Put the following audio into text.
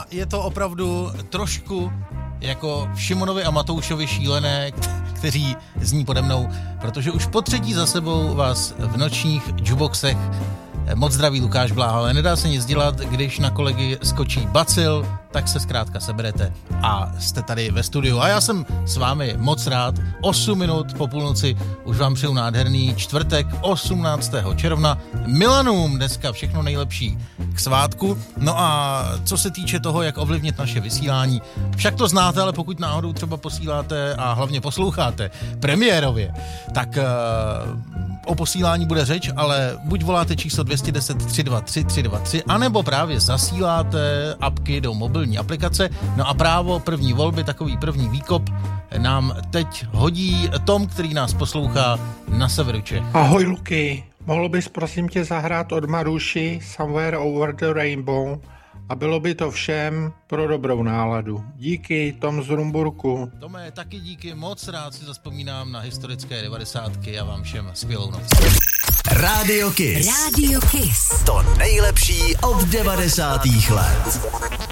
je to opravdu trošku jako Šimonovi a Matoušovi šílené, kteří zní pode mnou, protože už po třetí za sebou vás v nočních jukeboxech moc zdraví Lukáš Bláha, ale nedá se nic dělat, když na kolegy skočí bacil, tak se zkrátka seberete a jste tady ve studiu. A já jsem s vámi moc rád. 8 minut po půlnoci už vám přeju nádherný čtvrtek 18. června. Milanům dneska všechno nejlepší k svátku. No a co se týče toho, jak ovlivnit naše vysílání, však to znáte, ale pokud náhodou třeba posíláte a hlavně posloucháte premiérově, tak o posílání bude řeč, ale buď voláte číslo 210 323 323, anebo právě zasíláte apky do mobilní aplikace. No a právo první volby, takový první výkop nám teď hodí Tom, který nás poslouchá na severu Čech. Ahoj Luky, mohl bys prosím tě zahrát od Maruši Somewhere Over the Rainbow a bylo by to všem pro dobrou náladu. Díky, Tom z Rumburku. Tome, taky díky, moc rád si zazpomínám na historické 90. a vám všem skvělou noc. Radio Kiss. To nejlepší od 90. let.